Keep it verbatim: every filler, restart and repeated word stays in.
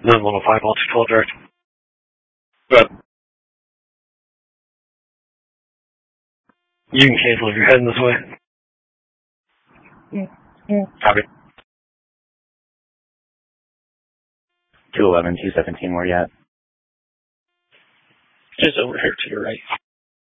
nine one oh five, all two twelve direct. But you can cancel if you're heading this way. Mm-hmm. Copy. two eleven, two seventeen, where you at? Just over here to your right.